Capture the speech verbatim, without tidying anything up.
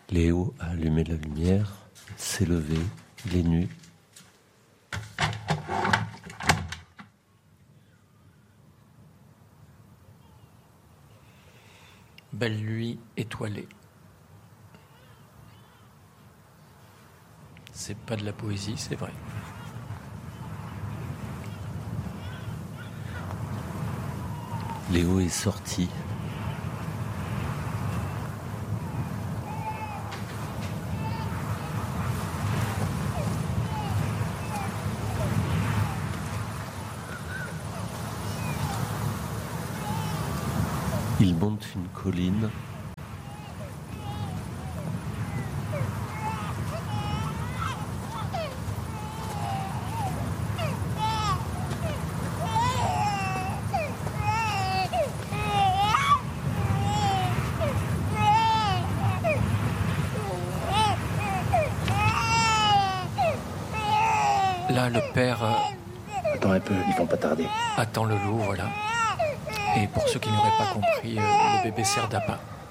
Léo a allumé la lumière, s'est levé, il est nu. Belle nuit étoilée. C'est pas de la poésie, c'est vrai. Léo est sorti. Il monte une colline. Là, le père... Euh, Attends un peu, ils vont pas tarder. Attend le loup, voilà. Et pour ceux qui n'auraient pas compris, euh, le bébé sert d'appât.